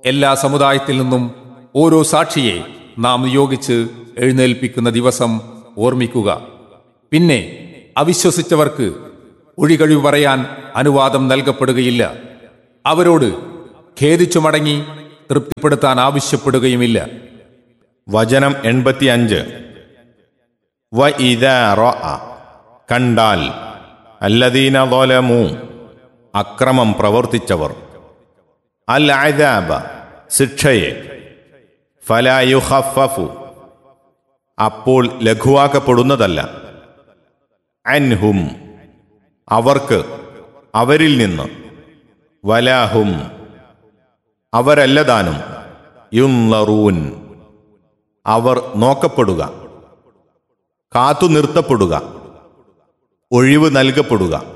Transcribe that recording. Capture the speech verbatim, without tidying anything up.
എല്ലാ സമുദായത്തിൽ നിന്നും ഓരോ സാക്ഷിയെ നാം നിയോഗിച്ച് എഴുന്നേൽപ്പിക്കുന്ന ദിവസം ഓർമ്മിക്കുക. പിന്നെ അവിശ്വസിച്ചവർക്ക് ഒഴികഴിവ് പറയാൻ അനുവാദം നൽകപ്പെടുകയില്ല. അവരോട് ഖേദിച്ചു മടങ്ങി തൃപ്തിപ്പെടുത്താൻ ആവശ്യപ്പെടുകയുമില്ല. വചനം എൺപത്തിയഞ്ച്. വ ഇദാ റഅ കണ്ടാൽ അല്ലദീന ളലമു അക്രമം പ്രവർത്തിച്ചവർ അൽ അദാബ ശിക്ഷയെ ഫലാ യുഖഫഫു അപ്പോൾ ലഘുവാക്കപ്പെടുന്നതല്ല അൻഹും അവർക്ക് അവരിൽ നിന്ന് വലാഹും അവരല്ലതാനും യുൻളറൂൻ അവർ നോക്കപ്പെടുക, കാത്തു നിർത്തപ്പെടുക, ഒഴിവ് നൽകപ്പെടുക.